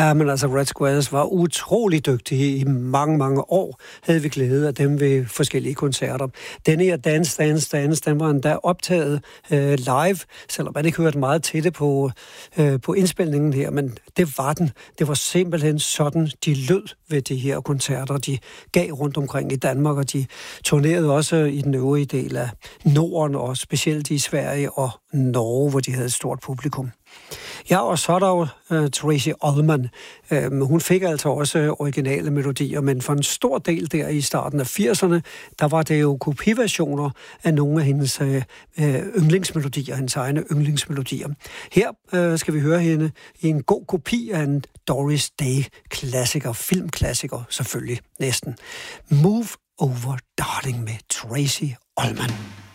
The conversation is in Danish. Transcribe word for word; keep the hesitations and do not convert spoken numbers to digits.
Ja, men altså Red Squares var utrolig dygtige i mange, mange år. Havde vi glæde af dem ved forskellige koncerter. Denne her Dance, Dance, Dance, den var endda optaget øh, live, selvom man ikke hørte meget til det på, øh, på indspilningen her, men det var den. Det var simpelthen sådan, de lød ved de her koncerter, de gav rundt omkring i Danmark, og de turnerede også i den øvrige del af Norden, og specielt i Sverige og Norge, hvor de havde et stort publikum. Ja, og så er der jo uh, Tracey Ullman. Uh, hun fik altså også originale melodier, men for en stor del der i starten af firserne, der var det jo kopiversioner af nogle af hendes uh, yndlingsmelodier, hendes egne yndlingsmelodier. Her uh, skal vi høre hende i en god kopi af en Doris Day-klassiker, filmklassiker selvfølgelig, næsten. Move Over Darling med Tracey Ullman.